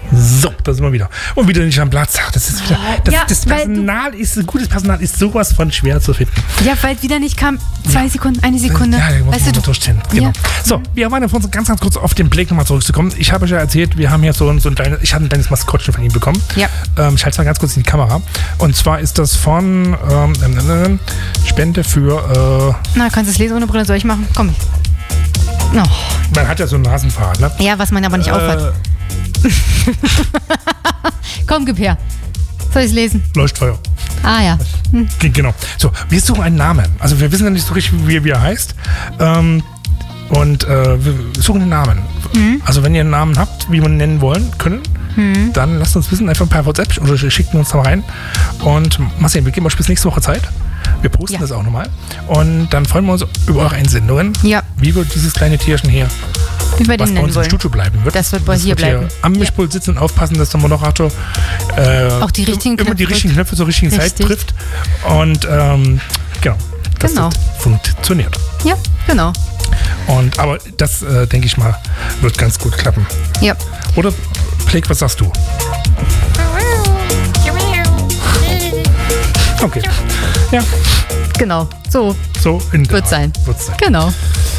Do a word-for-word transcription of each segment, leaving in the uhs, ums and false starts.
So, da sind wir wieder. Und wieder nicht am Platz. Das ist wieder, das, Ja, das Personal ist, gutes Personal ist sowas von schwer zu finden. Ja, weil wieder nicht kam. Zwei Ja. Sekunden, eine Sekunde. Ja, da muss weißt man du, mal durchziehen. Genau. Ja. So, wir waren uns ganz, ganz kurz auf den Blake nochmal zurückzukommen. Ich habe euch ja erzählt, wir haben hier so ein, so ein kleines, ich habe ein kleines Maskottchen von ihm bekommen. Ja. Ähm, ich halte es mal ganz kurz in die Kamera. Und zwar ist das von ähm, Spende für. Äh, Na, kannst du es lesen ohne Brille? Soll ich machen? Komm. Oh. Man hat ja so einen Nasenpfad, ne? Ja, was man aber nicht Äh, aufhat. Komm, gib her. Soll ich es lesen? Leuchtfeuer. Ah ja. Hm. Genau. So, wir suchen einen Namen. Also wir wissen ja nicht so richtig, wie, wie er heißt. Ähm, und äh, wir suchen einen Namen. Mhm. Also wenn ihr einen Namen habt, wie wir ihn nennen wollen, können, mhm. dann lasst uns wissen, einfach per WhatsApp oder schickt uns da rein. Und mal sehen, wir geben euch bis nächste Woche Zeit. Wir posten Ja. das auch nochmal. Und dann freuen wir uns über eure Einsendungen. Ja. Wie wird dieses kleine Tierchen hier, Wie wir was den bei nennen uns im wollen. Studio bleiben wird. Das wird bei hier bleiben. am Mischpult sitzen und aufpassen, dass der Moderator äh, Auch die richtigen immer die Knöpfe richtigen Knöpfe zur richtigen Zeit Richtig. trifft. Und ähm, genau, das Genau. wird funktioniert. Ja, genau. Und, aber das, äh, denke ich mal, wird ganz gut klappen. Ja. Oder, Blake, was sagst du? Okay. Ja, Genau. So so in der Wird Art sein. wird's sein. Genau.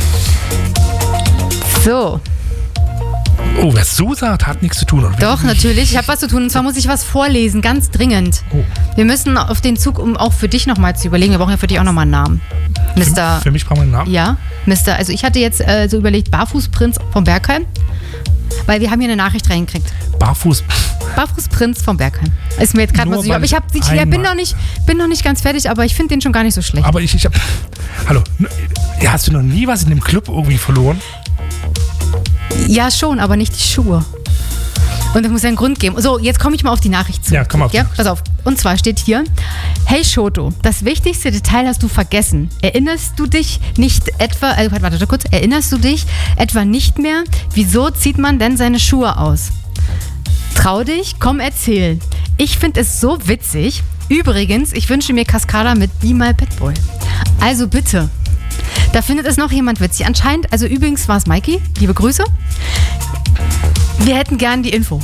So, Oh, wer so sagt, hat nichts zu tun. Oder? doch, natürlich. Ich habe was zu tun. Und zwar muss ich was vorlesen, ganz dringend. Oh. Wir müssen auf den Zug, um auch für dich nochmal zu überlegen. Wir brauchen ja für dich auch nochmal einen Namen. Für, Mister für mich brauchen wir einen Namen. Ja, Mister Also ich hatte jetzt äh, so überlegt, Barfußprinz vom Bergheim. Weil wir haben hier eine Nachricht reingekriegt. Barfuß. Barfußprinz vom Bergheim. Ist mir jetzt gerade Nur mal so. weil Aber ich, hab, ich ja, bin, einmal- noch nicht, bin noch nicht ganz fertig, aber ich finde den schon gar nicht so schlecht. Aber ich, ich hab. Hallo, ja, hast du noch nie was in dem Club irgendwie verloren? Ja, schon, aber nicht die Schuhe. Und es muss einen Grund geben. So, jetzt komme ich mal auf die Nachricht zu. Ja, komm mal auf die Ja, Nachricht. pass auf. Und zwar steht hier: Hey Shoto, das wichtigste Detail hast du vergessen. Erinnerst du dich nicht etwa, äh, warte, warte kurz, erinnerst du dich etwa nicht mehr? Wieso zieht man denn seine Schuhe aus? Trau dich, komm erzähl. Ich finde es so witzig. Übrigens, ich wünsche mir Cascada mit Be My Pet Boy. Also bitte. Da findet es noch jemand witzig. Anscheinend, also übrigens war es Mikey. Liebe Grüße. Wir hätten gern die Info.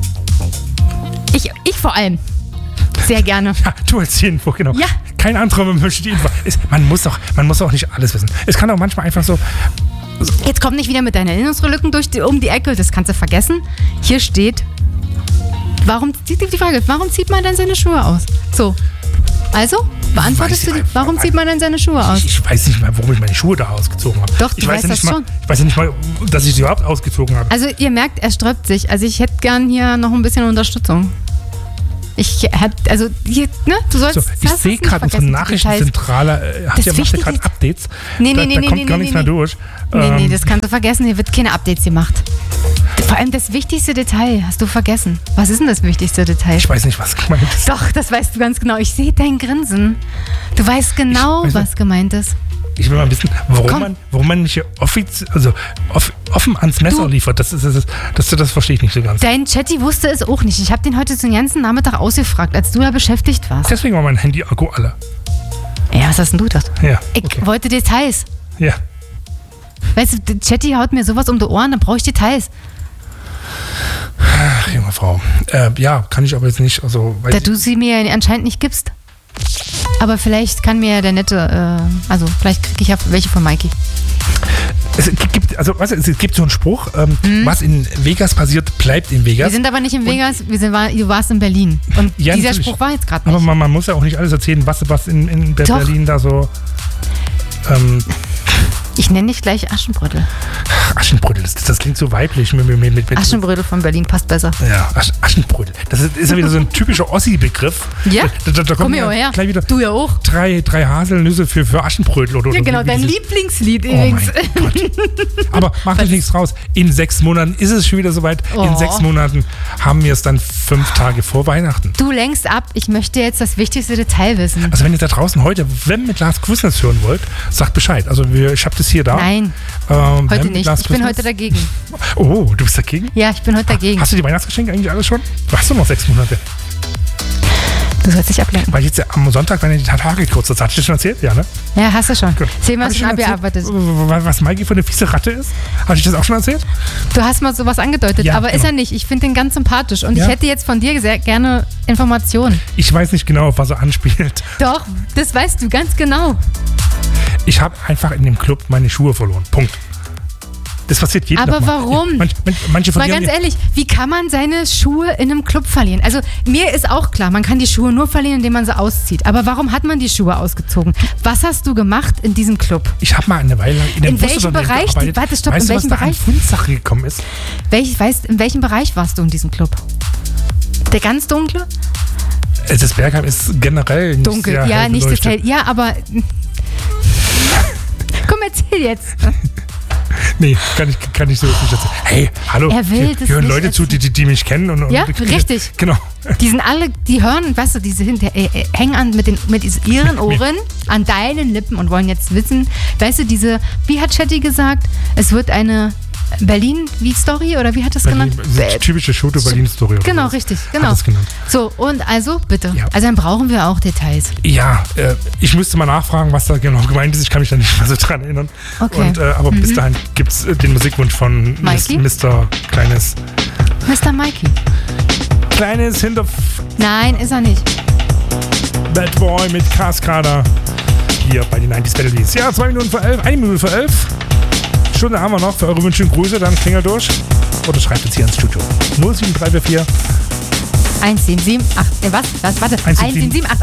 Ich, ich vor allem. Sehr gerne. Ja, du als die Info, genau. Ja. Kein anderer möchte die Info. Es, man, muss doch, man muss auch nicht alles wissen. Es kann auch manchmal einfach so. Jetzt komm nicht wieder mit deinen Erinnerungslücken durch die, um die Ecke. Das kannst du vergessen. Hier steht, warum, die, die Frage, warum zieht man denn seine Schuhe aus? So. Also, beantwortest Weiß du die, ich- warum zieht man denn seine Schuhe aus? Ich, ich weiß nicht mal, warum ich meine Schuhe da ausgezogen habe. Doch, du ich weiß weißt ja das nicht mal, schon. Ich weiß ja nicht mal, dass ich sie überhaupt ausgezogen habe. Also ihr merkt, er sträubt sich. Also ich hätte gern hier noch ein bisschen Unterstützung. Ich hätte, also hier, ne, du sollst. So, ich hast sehe es nicht gerade unsere vergessen, die Details. Nachrichtenzentrale, äh, hat Das ja macht ja Wichtige gerade ist- Updates. Nee, nee, da, nee, da nee, kommt nee, gar nee, nichts nee. mehr durch. Nee, nee, Ähm, das kannst du vergessen. Hier wird keine Updates gemacht. Vor allem das wichtigste Detail hast du vergessen. Was ist denn das wichtigste Detail? ich weiß nicht, was gemeint ist. Doch, das weißt du ganz genau. Ich sehe dein Grinsen. Du weißt genau, Ich weiß was gemeint ist. Ich will mal wissen, warum Komm. man, warum man mich hier offiz also off, offen ans Messer Du- liefert. Das, ist, das, ist, das, das verstehe ich nicht so ganz. Dein Chatty wusste es auch nicht. Ich habe den heute den ganzen Nachmittag ausgefragt, als du da beschäftigt warst. Deswegen war mein Handy-Akku alle. Ja, was hast denn du gedacht? Ja, Ich okay. wollte Details. Ja. Weißt du, der Chatty haut mir sowas um die Ohren, dann brauche ich Details. Ach, junge Frau. Äh, ja, kann ich aber jetzt nicht. Also, weiß Da ich, du sie mir ja anscheinend nicht gibst. Aber vielleicht kann mir der nette, äh, also vielleicht kriege ich ja welche von Mikey. es gibt, also, weißt du, es gibt so einen Spruch, ähm, was in Vegas passiert, bleibt in Vegas. Wir sind aber nicht in Vegas, wir sind, du warst in Berlin. Und Ja, dieser natürlich. Spruch war jetzt gerade Aber nicht. man, man muss ja auch nicht alles erzählen, was, was in, in Doch. Berlin da so. Ähm, Ich nenne dich gleich Aschenbrödel. Aschenbrödel, das, das klingt so weiblich. Mit, mit, mit, mit, Aschenbrödel von Berlin passt besser. Ja, Asch, Aschenbrödel. Das ist, ist ja wieder so ein typischer Ossi-Begriff. Ja? Da, da, da Komm kommen hier ja her. gleich wieder Du ja auch. drei, drei Haselnüsse für, für Aschenbrödel. Oder, Ja, oder genau, wie- wie dein dieses- Lieblingslied Oh übrigens. mein Gott. Aber macht euch nichts raus. In sechs Monaten ist es schon wieder soweit. In Oh. sechs Monaten haben wir es dann fünf Tage vor Weihnachten. Du lenkst ab, ich möchte jetzt das wichtigste Detail wissen. Also wenn ihr da draußen heute Wem mit Last Christmas hören wollt, sagt Bescheid. Also wir, ich habe das hier da. Nein, Ähm, heute Wem mit nicht. Last Ich bin Christmas. heute dagegen. Oh, du bist dagegen? Ja, ich bin heute dagegen. Hast du die Weihnachtsgeschenke eigentlich alle schon? Du hast doch noch sechs Monate. Du sollst dich ablenken. Weil jetzt ja am Sonntag, wenn er die Haare gekürzt hat, hatte ich das schon erzählt? Ja, ne? Ja, hast du schon. Gut. Zehnmal Hab ich schon schon abgearbeitet. erzählt, was Mikey für eine fiese Ratte ist? Hatte ich das auch schon erzählt? Du hast mal sowas angedeutet, Ja, aber genau. ist er nicht. Ich finde den ganz sympathisch und Ja. ich hätte jetzt von dir sehr gerne Informationen. Ich weiß nicht genau, auf was er anspielt. Doch, das weißt du ganz genau. Ich habe einfach in dem Club meine Schuhe verloren. Punkt. Das passiert jedem Aber Mal. warum? Manch, manch, manche Mal verlieren ganz ehrlich, wie kann man seine Schuhe in einem Club verlieren? Also mir ist auch klar, man kann die Schuhe nur verlieren, indem man sie auszieht. Aber warum hat man die Schuhe ausgezogen? Was hast du gemacht in diesem Club? Ich habe mal eine Weile in dem In welchem Bereich? gearbeitet. Warte, stopp, weißt in du, welchem was da Bereich? an Fundsache gekommen ist? Welch, weißt, in welchem Bereich warst du in diesem Club? Der ganz dunkle? Äh, Das Bergheim ist generell nicht Dunkel, sehr ja, hell nicht das beleuchtet. hell. Ja, aber. Komm, erzähl jetzt. Nee, kann ich, kann ich so nicht erzählen. Hey, hallo, Er will hier das hören nicht Leute zu, die, die, die mich kennen. Und, und Ja, und, richtig. Genau. Die sind alle, die hören, weißt du, diese hinter, äh, äh, hängen an mit, den, mit is- ihren Ohren an deinen Lippen und wollen jetzt wissen, weißt du, diese, wie hat Chatty gesagt, es wird eine Berlin, wie Story oder wie hat das Berlin, genannt? diese typische Schoto-Berlin-Story. oder Genau, sowas. richtig, Hat genau. es genannt. So, und also, bitte. Ja. Also dann brauchen wir auch Details. Ja, äh, ich müsste mal nachfragen, was da genau gemeint ist. Ich kann mich da nicht mehr so dran erinnern. Okay. Und, äh, aber bis dahin gibt es äh, den Musikwunsch von Mikey? Mister Kleines. Mister Mikey. Kleines hinter Nein, ist er nicht. Bad Boy mit Cascada. Hier bei den neunziger Melodies. Ja, zwei Minuten vor elf, eine Minute vor elf. Stunde haben wir noch für eure Wünsche und Grüße. Dann Finger durch. Oder schreibt uns hier ins Studio. null sieben drei vier vier eins sieben sieben acht, äh, was? Was? Warte. eins sieben sieben eins sieben sieben acht